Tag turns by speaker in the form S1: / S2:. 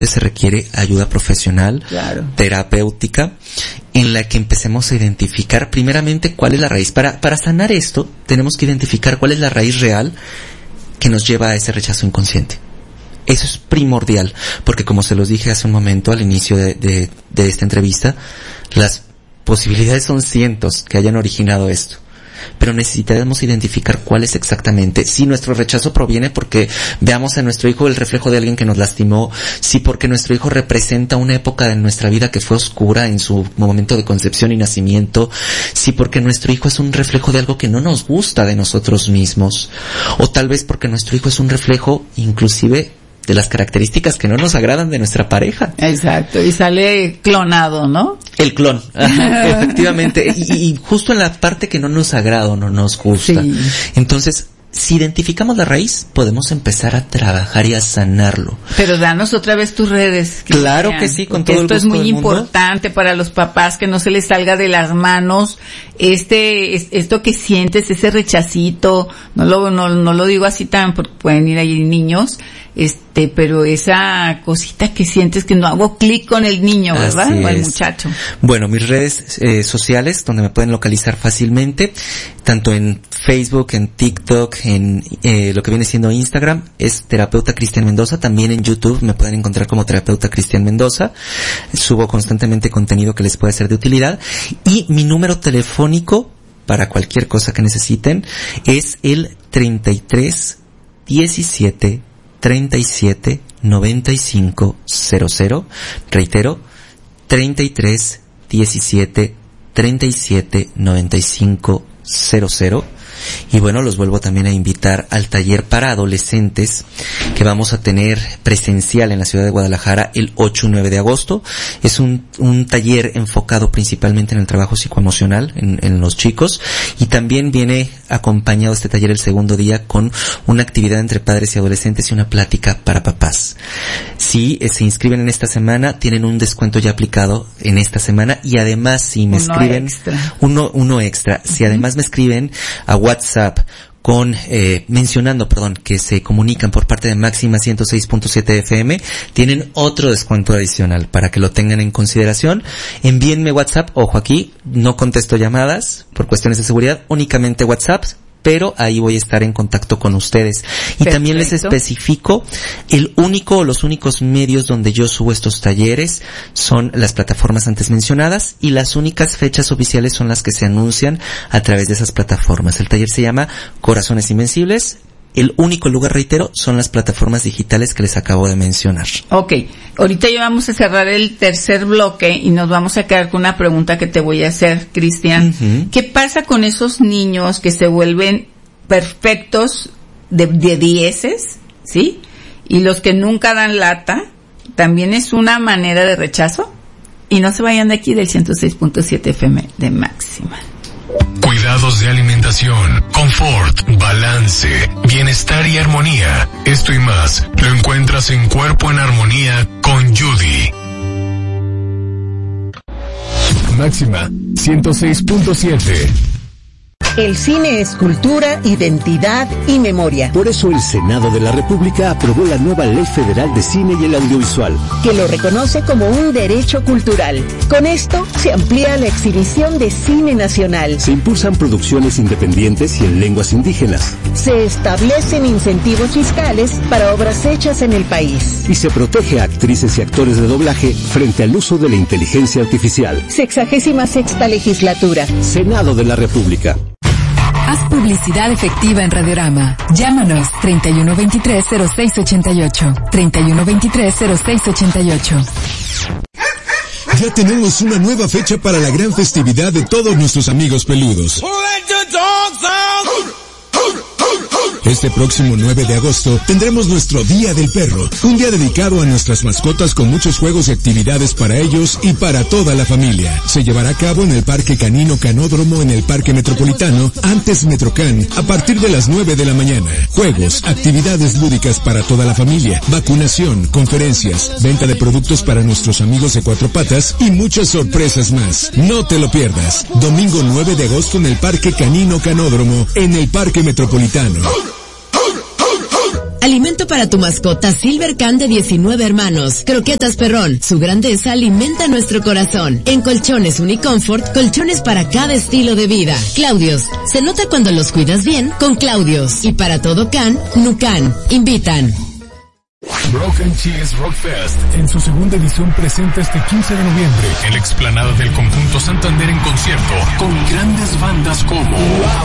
S1: se requiere ayuda profesional,
S2: claro,
S1: terapéutica, en la que empecemos a identificar primeramente cuál es la raíz. Para sanar esto, tenemos que identificar cuál es la raíz real que nos lleva a ese rechazo inconsciente. Eso es primordial, porque como se los dije hace un momento al inicio de esta entrevista, las posibilidades son cientos que hayan originado esto. Pero necesitamos identificar cuál es exactamente. Si nuestro rechazo proviene porque veamos a nuestro hijo el reflejo de alguien que nos lastimó, si porque nuestro hijo representa una época de nuestra vida que fue oscura en su momento de concepción y nacimiento, si porque nuestro hijo es un reflejo de algo que no nos gusta de nosotros mismos, o tal vez porque nuestro hijo es un reflejo inclusive de las características que no nos agradan de nuestra pareja.
S2: Exacto, y sale clonado, ¿no?
S1: El clon, efectivamente, y justo en la parte que no nos agrada o no nos gusta.
S2: Sí.
S1: Entonces, si identificamos la raíz, podemos empezar a trabajar y a sanarlo.
S2: Pero danos otra vez tus redes.
S1: Claro que sí, con todo el gusto
S2: del mundo. Esto es muy
S1: importante
S2: importante para los papás, que no se les salga de las manos esto que sientes, ese rechacito. No lo digo así tan, porque pueden ir ahí niños, pero esa cosita que sientes que no hago clic con el niño, ¿verdad?
S1: Así
S2: o el
S1: es.
S2: muchacho.
S1: Bueno, mis redes sociales, donde me pueden localizar fácilmente, tanto en Facebook, en TikTok, en lo que viene siendo Instagram, es Terapeuta Cristian Mendoza. También en YouTube me pueden encontrar como Terapeuta Cristian Mendoza. Subo constantemente contenido que les puede ser de utilidad. Y mi número telefónico, para cualquier cosa que necesiten, es el 33 17 37 95 00. Reitero, 33 17 37 95 00. Y bueno, los vuelvo también a invitar al taller para adolescentes que vamos a tener presencial en la ciudad de Guadalajara el 8 y 9 de agosto. Es un taller enfocado principalmente en el trabajo psicoemocional en los chicos, y también viene acompañado este taller el segundo día con una actividad entre padres y adolescentes y una plática para papás. Si se inscriben en esta semana, tienen un descuento ya aplicado en esta semana, y además si me escriben uno extra. Si además me escriben a WhatsApp con mencionando que se comunican por parte de Máxima 106.7 FM, tienen otro descuento adicional para que lo tengan en consideración. Envíenme WhatsApp, ojo aquí, no contesto llamadas por cuestiones de seguridad, únicamente WhatsApp, pero ahí voy a estar en contacto con ustedes. Y
S2: Perfecto.
S1: También les especifico, los únicos medios donde yo subo estos talleres son las plataformas antes mencionadas, y las únicas fechas oficiales son las que se anuncian a través de esas plataformas. El taller se llama Corazones Invencibles. El único lugar, reitero, son las plataformas digitales que les acabo de mencionar.
S2: Ok, ahorita ya vamos a cerrar el tercer bloque y nos vamos a quedar con una pregunta que te voy a hacer, Cristian.
S1: Uh-huh.
S2: ¿Qué pasa con esos niños que se vuelven perfectos de dieces, sí? Y los que nunca dan lata, ¿también es una manera de rechazo? Y no se vayan de aquí, del 106.7 FM de Máxima.
S3: Cuidados de alimentación, confort, balance, bienestar y armonía. Esto y más lo encuentras en Cuerpo en Armonía con Judy. Máxima 106.7.
S4: El cine es cultura, identidad y memoria.
S5: Por eso el Senado de la República aprobó la nueva Ley Federal de Cine y el Audiovisual,
S4: que lo reconoce como un derecho cultural. Con esto se amplía la exhibición de cine nacional.
S5: Se impulsan producciones independientes y en lenguas indígenas.
S4: Se establecen incentivos fiscales para obras hechas en el país.
S5: Y se protege a actrices y actores de doblaje frente al uso de la inteligencia artificial.
S4: 66ª legislatura.
S5: Senado de la República.
S6: Haz publicidad efectiva en Radiorama. Llámanos 3123-0688. 3123-0688.
S7: Ya tenemos una nueva fecha para la gran festividad de todos nuestros amigos peludos. Este próximo 9 de agosto tendremos nuestro Día del Perro, un día dedicado a nuestras mascotas con muchos juegos y actividades para ellos y para toda la familia. Se llevará a cabo en el Parque Canino Canódromo en el Parque Metropolitano, antes Metrocan, a partir de las 9 de la mañana. Juegos, actividades lúdicas para toda la familia, vacunación, conferencias, venta de productos para nuestros amigos de cuatro patas y muchas sorpresas más. No te lo pierdas. Domingo 9 de agosto en el Parque Canino Canódromo, en el Parque Metropolitano.
S8: Alimento para tu mascota Silver Can de 19 hermanos. Croquetas Perrón. Su grandeza alimenta nuestro corazón. En Colchones Uniconfort, colchones para cada estilo de vida. Claudios. Se nota cuando los cuidas bien con Claudios. Y para todo can, Nucan. Invitan.
S3: Broken Cheese Rock Fest en su segunda edición presenta este 15 de noviembre en la explanada del Conjunto Santander en concierto con grandes bandas como